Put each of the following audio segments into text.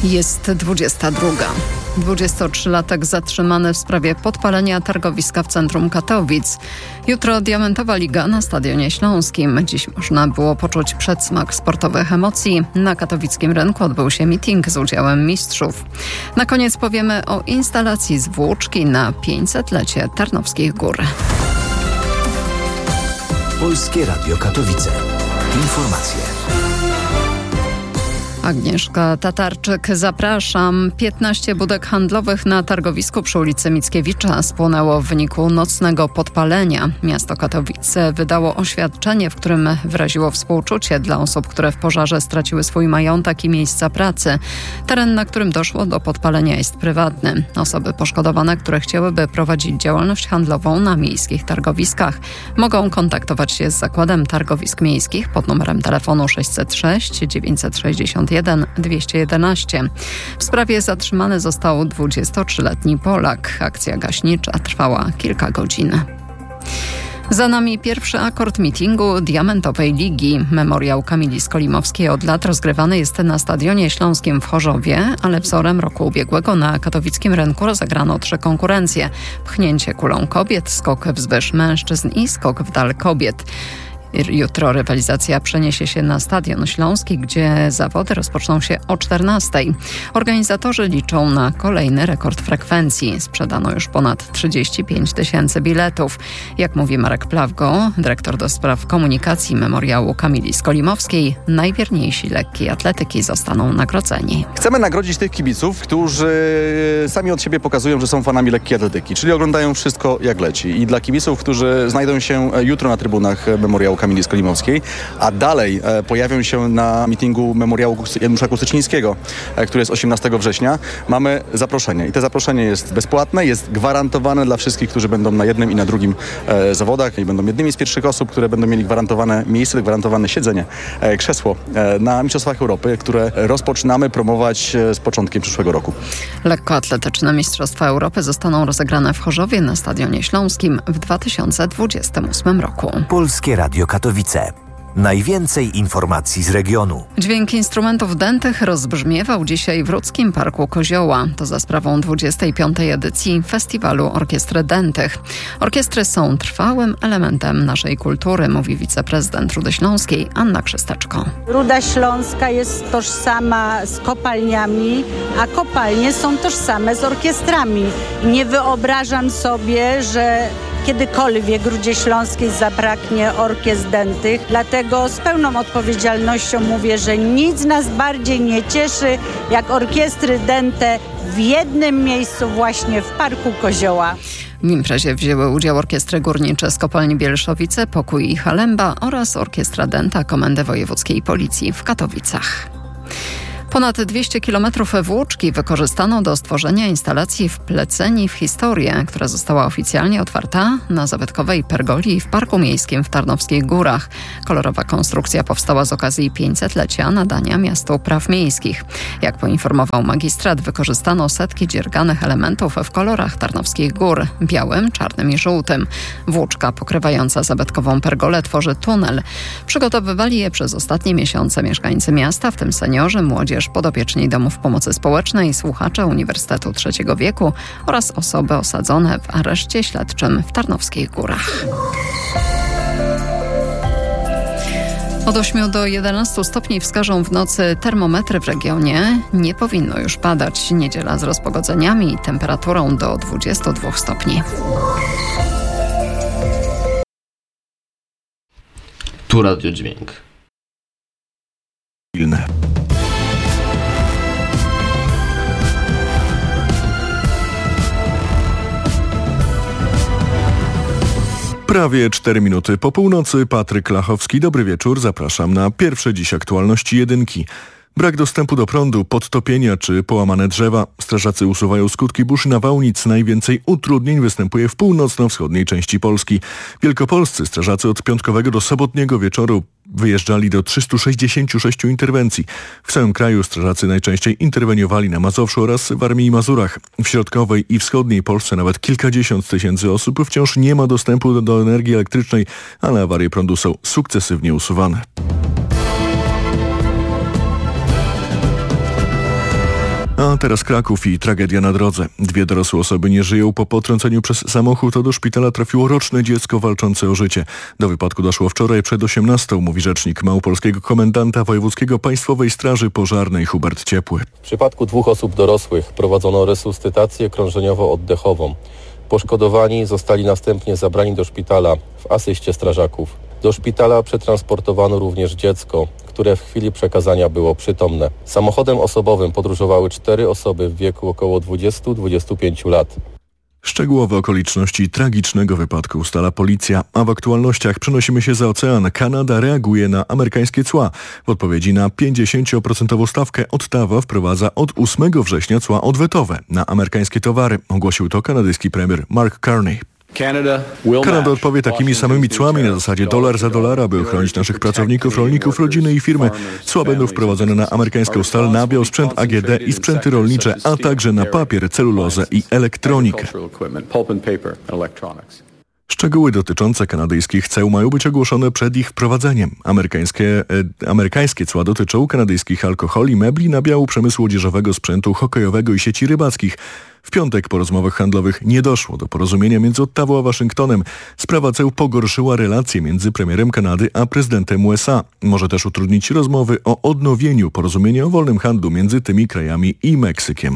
Jest 22. 23-latek zatrzymany w sprawie podpalenia targowiska w centrum Katowic. Jutro Diamentowa Liga na Stadionie Śląskim. Dziś można było poczuć przedsmak sportowych emocji. Na katowickim rynku odbył się meeting z udziałem mistrzów. Na koniec powiemy o instalacji z włóczki na 500-lecie Tarnowskich Gór. Polskie Radio Katowice. Informacje. Agnieszka Tatarczyk, zapraszam. 15 budek handlowych na targowisku przy ulicy Mickiewicza spłonęło w wyniku nocnego podpalenia. Miasto Katowice wydało oświadczenie, w którym wyraziło współczucie dla osób, które w pożarze straciły swój majątek i miejsca pracy. Teren, na którym doszło do podpalenia, jest prywatny. Osoby poszkodowane, które chciałyby prowadzić działalność handlową na miejskich targowiskach, mogą kontaktować się z Zakładem Targowisk Miejskich pod numerem telefonu 606 961 211. W sprawie zatrzymany został 23-letni Polak. Akcja gaśnicza trwała kilka godzin. Za nami pierwszy akord meetingu Diamentowej Ligi. Memoriał Kamili Skolimowskiej od lat rozgrywany jest na Stadionie Śląskim w Chorzowie, ale wzorem roku ubiegłego na katowickim rynku rozegrano 3 konkurencje. Pchnięcie kulą kobiet, skok wzwyż mężczyzn i skok w dal kobiet. Jutro rywalizacja przeniesie się na Stadion Śląski, gdzie zawody rozpoczną się o 14:00. Organizatorzy liczą na kolejny rekord frekwencji. Sprzedano już ponad 35 000 biletów. Jak mówi Marek Plawgo, dyrektor do spraw komunikacji Memoriału Kamili Skolimowskiej, najwierniejsi lekkiej atletyki zostaną nagrodzeni. Chcemy nagrodzić tych kibiców, którzy sami od siebie pokazują, że są fanami lekkiej atletyki, czyli oglądają wszystko jak leci. I dla kibiców, którzy znajdą się jutro na trybunach Memoriału Kamili Skolimowskiej, a dalej pojawią się na meetingu Memoriału Janusza Kustyczyńskiego, który jest 18 września, mamy zaproszenie. I to zaproszenie jest bezpłatne, jest gwarantowane dla wszystkich, którzy będą na jednym i na drugim zawodach i będą jednymi z pierwszych osób, które będą mieli gwarantowane miejsce, gwarantowane siedzenie, krzesło na Mistrzostwach Europy, które rozpoczynamy promować z początkiem przyszłego roku. Lekkoatletyczne Mistrzostwa Europy zostaną rozegrane w Chorzowie na Stadionie Śląskim w 2028 roku. Polskie Radio Katowice. Najwięcej informacji z regionu. Dźwięk instrumentów dętych rozbrzmiewał dzisiaj w Rudzkim Parku Kozioła. To za sprawą 25. edycji Festiwalu Orkiestry Dętych. Orkiestry są trwałym elementem naszej kultury, mówi wiceprezydent Rudy Śląskiej Anna Krzysteczko. Ruda Śląska jest tożsama z kopalniami, a kopalnie są tożsame z orkiestrami. Nie wyobrażam sobie, że kiedykolwiek Rudzie Śląskiej zabraknie orkiestr dętych. Dlatego z pełną odpowiedzialnością mówię, że nic nas bardziej nie cieszy jak orkiestry dęte w jednym miejscu właśnie w Parku Kozioła. W imprezie wzięły udział orkiestry górnicze z kopalni Bielszowice, Pokój i Halemba oraz orkiestra dęta Komendy Wojewódzkiej Policji w Katowicach. Ponad 200 km włóczki wykorzystano do stworzenia instalacji Wpleceni w historię, która została oficjalnie otwarta na zabytkowej pergoli w Parku Miejskim w Tarnowskich Górach. Kolorowa konstrukcja powstała z okazji 500-lecia nadania miastu praw miejskich. Jak poinformował magistrat, wykorzystano setki dzierganych elementów w kolorach Tarnowskich Gór, białym, czarnym i żółtym. Włóczka pokrywająca zabytkową pergolę tworzy tunel. Przygotowywali je przez ostatnie miesiące mieszkańcy miasta, w tym seniorzy, młodzież, podopieczni domów pomocy społecznej, słuchacze Uniwersytetu Trzeciego Wieku oraz osoby osadzone w areszcie śledczym w Tarnowskich Górach. Od 8 do 11 stopni wskażą w nocy termometry w regionie. Nie powinno już padać. Niedziela z rozpogodzeniami i temperaturą do 22 stopni. Tu radiodźwięk. Prawie 4 minuty po północy. Patryk Lachowski. Dobry wieczór. Zapraszam na pierwsze dziś aktualności jedynki. Brak dostępu do prądu, podtopienia czy połamane drzewa. Strażacy usuwają skutki burzy nawałnic. Najwięcej utrudnień występuje w północno-wschodniej części Polski. Wielkopolscy strażacy od piątkowego do sobotniego wieczoru wyjeżdżali do 366 interwencji. W całym kraju strażacy najczęściej interweniowali na Mazowszu oraz w Warmii i Mazurach. W środkowej i wschodniej Polsce nawet kilkadziesiąt tysięcy osób wciąż nie ma dostępu do energii elektrycznej, ale awarie prądu są sukcesywnie usuwane. A teraz Kraków i tragedia na drodze. 2 dorosłe osoby nie żyją po potrąceniu przez samochód, a do szpitala trafiło roczne dziecko walczące o życie. Do wypadku doszło wczoraj przed 18:00, mówi rzecznik małopolskiego komendanta wojewódzkiego Państwowej Straży Pożarnej Hubert Ciepły. W przypadku 2 osób dorosłych prowadzono resuscytację krążeniowo-oddechową. Poszkodowani zostali następnie zabrani do szpitala w asyście strażaków. Do szpitala przetransportowano również dziecko, które w chwili przekazania było przytomne. Samochodem osobowym podróżowały 4 osoby w wieku około 20-25 lat. Szczegółowe okoliczności tragicznego wypadku ustala policja, a w aktualnościach przenosimy się za ocean. Kanada reaguje na amerykańskie cła. W odpowiedzi na 50% stawkę Ottawa wprowadza od 8 września cła odwetowe na amerykańskie towary. Ogłosił to kanadyjski premier Mark Carney. Kanada odpowie takimi samymi cłami na zasadzie dolar za dolar, aby ochronić naszych pracowników, rolników, rodziny i firmy. Cła będą wprowadzone na amerykańską stal, nabiał, sprzęt AGD i sprzęty rolnicze, a także na papier, celulozę i elektronikę. Szczegóły dotyczące kanadyjskich ceł mają być ogłoszone przed ich wprowadzeniem. Amerykańskie cła dotyczą kanadyjskich alkoholi, mebli, nabiału, przemysłu odzieżowego, sprzętu hokejowego i sieci rybackich. W piątek po rozmowach handlowych nie doszło do porozumienia między Ottawą a Waszyngtonem. Sprawa ceł pogorszyła relacje między premierem Kanady a prezydentem USA. Może też utrudnić rozmowy o odnowieniu porozumienia o wolnym handlu między tymi krajami i Meksykiem.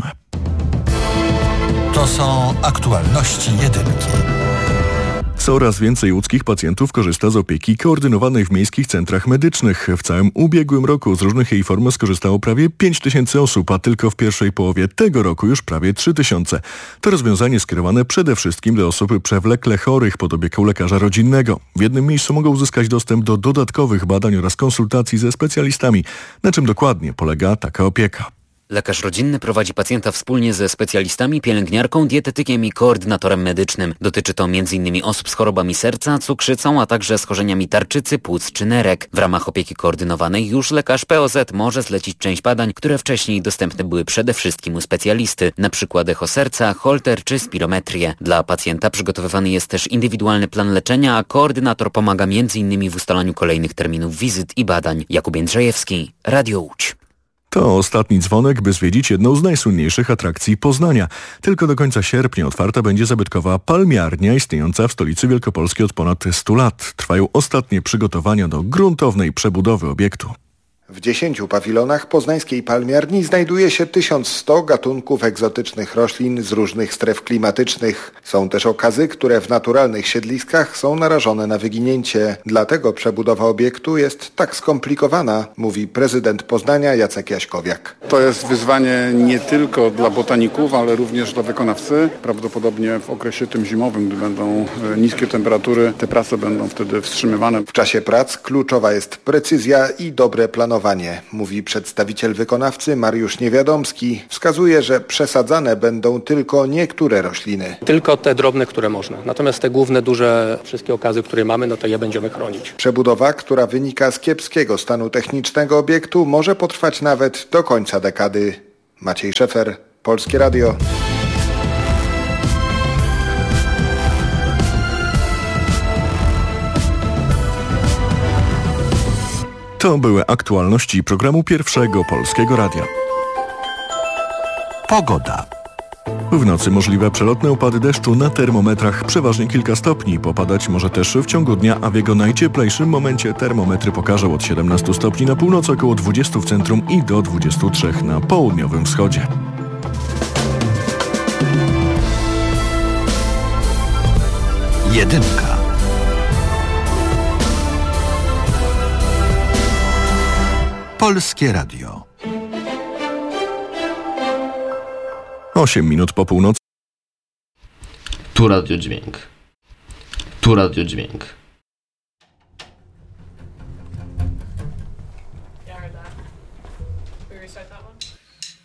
To są aktualności jedynki. Coraz więcej łódzkich pacjentów korzysta z opieki koordynowanej w miejskich centrach medycznych. W całym ubiegłym roku z różnych jej form skorzystało prawie 5 000 osób, a tylko w pierwszej połowie tego roku już prawie 3 000. To rozwiązanie skierowane przede wszystkim do osób przewlekle chorych pod opieką lekarza rodzinnego. W jednym miejscu mogą uzyskać dostęp do dodatkowych badań oraz konsultacji ze specjalistami. Na czym dokładnie polega taka opieka? Lekarz rodzinny prowadzi pacjenta wspólnie ze specjalistami, pielęgniarką, dietetykiem i koordynatorem medycznym. Dotyczy to m.in. osób z chorobami serca, cukrzycą, a także schorzeniami tarczycy, płuc czy nerek. W ramach opieki koordynowanej już lekarz POZ może zlecić część badań, które wcześniej dostępne były przede wszystkim u specjalisty, np. echo serca, holter czy spirometrię. Dla pacjenta przygotowywany jest też indywidualny plan leczenia, a koordynator pomaga m.in. w ustalaniu kolejnych terminów wizyt i badań. Jakub Jędrzejewski, Radio Łódź. To ostatni dzwonek, by zwiedzić jedną z najsłynniejszych atrakcji Poznania. Tylko do końca sierpnia otwarta będzie zabytkowa palmiarnia istniejąca w stolicy Wielkopolski od ponad 100 lat. Trwają ostatnie przygotowania do gruntownej przebudowy obiektu. W 10 pawilonach poznańskiej palmiarni znajduje się 1100 gatunków egzotycznych roślin z różnych stref klimatycznych. Są też okazy, które w naturalnych siedliskach są narażone na wyginięcie. Dlatego przebudowa obiektu jest tak skomplikowana, mówi prezydent Poznania Jacek Jaśkowiak. To jest wyzwanie nie tylko dla botaników, ale również dla wykonawcy. Prawdopodobnie w okresie tym zimowym, gdy będą niskie temperatury, te prace będą wtedy wstrzymywane. W czasie prac kluczowa jest precyzja i dobre planowanie, mówi przedstawiciel wykonawcy Mariusz Niewiadomski. Wskazuje, że przesadzane będą tylko niektóre rośliny. Tylko te drobne, które można. Natomiast te główne, duże, wszystkie okazy, które mamy, no to je będziemy chronić. Przebudowa, która wynika z kiepskiego stanu technicznego obiektu, może potrwać nawet do końca dekady. Maciej Szefer, Polskie Radio. To były aktualności programu Pierwszego Polskiego Radia. Pogoda. W nocy możliwe przelotne opady deszczu na termometrach, przeważnie kilka stopni. Popadać może też w ciągu dnia, a w jego najcieplejszym momencie termometry pokażą od 17 stopni na północy, około 20 w centrum i do 23 na południowym wschodzie. Jedynka. Polskie Radio. 8 minut po północy. Tu Radio Dźwięk. Tu Radio Dźwięk.